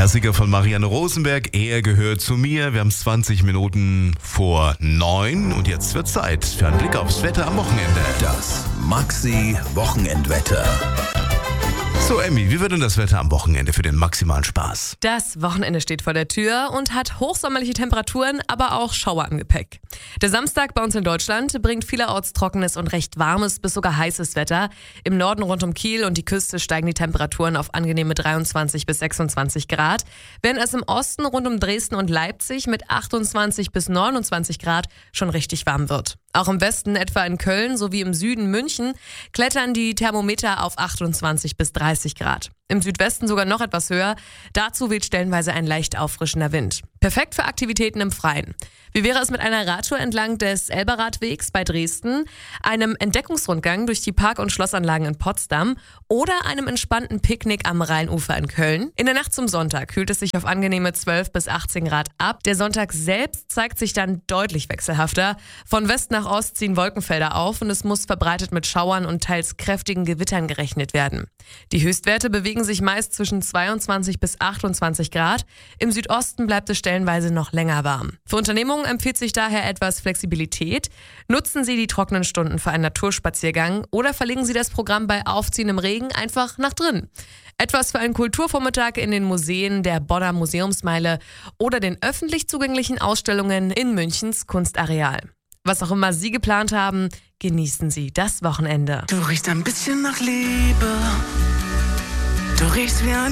Klassiker von Marianne Rosenberg, er gehört zu mir. Wir haben 20 Minuten vor 9 und jetzt wird Zeit für einen Blick aufs Wetter am Wochenende. Das Maxi-Wochenendwetter. So, Emmy, wie wird denn das Wetter am Wochenende für den maximalen Spaß? Das Wochenende steht vor der Tür und hat hochsommerliche Temperaturen, aber auch Schauer im Gepäck. Der Samstag bei uns in Deutschland bringt vielerorts trockenes und recht warmes bis sogar heißes Wetter. Im Norden rund um Kiel und die Küste steigen die Temperaturen auf angenehme 23 bis 26 Grad, während es im Osten rund um Dresden und Leipzig mit 28 bis 29 Grad schon richtig warm wird. Auch im Westen, etwa in Köln sowie im Süden München, klettern die Thermometer auf 28 bis 30 Grad. Im Südwesten sogar noch etwas höher. Dazu weht stellenweise ein leicht auffrischender Wind. Perfekt für Aktivitäten im Freien. Wie wäre es mit einer Radtour entlang des Elberradwegs bei Dresden, einem Entdeckungsrundgang durch die Park- und Schlossanlagen in Potsdam oder einem entspannten Picknick am Rheinufer in Köln? In der Nacht zum Sonntag kühlt es sich auf angenehme 12 bis 18 Grad ab. Der Sonntag selbst zeigt sich dann deutlich wechselhafter. Von West nach Ost ziehen Wolkenfelder auf und es muss verbreitet mit Schauern und teils kräftigen Gewittern gerechnet werden. Die Höchstwerte bewegen sich meist zwischen 22 bis 28 Grad. Im Südosten bleibt es stellenweise noch länger warm. Für Unternehmungen empfiehlt sich daher etwas Flexibilität. Nutzen Sie die trockenen Stunden für einen Naturspaziergang oder verlegen Sie das Programm bei aufziehendem Regen einfach nach drin. Etwas für einen Kulturvormittag in den Museen der Bonner Museumsmeile oder den öffentlich zugänglichen Ausstellungen in Münchens Kunstareal. Was auch immer Sie geplant haben, genießen Sie das Wochenende. Du riechst ein bisschen nach Liebe. Du riechst wie ein